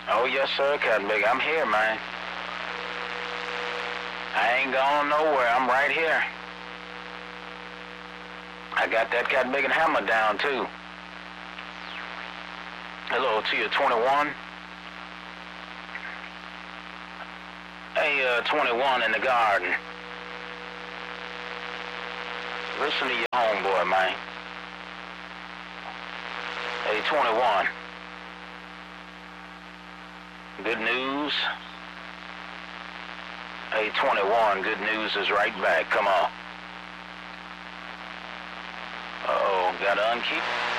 Oh, yes, sir, Cotton Big. I'm here, man. I ain't going nowhere. I'm right here. I got that Cotton Big and hammer down, too. Hello to you, 21. Hey, 21 in the garden. Listen to your homeboy, man. Hey, 21. Good news. Hey, 21, good news is right back. Come on. Uh-oh, gotta unkey.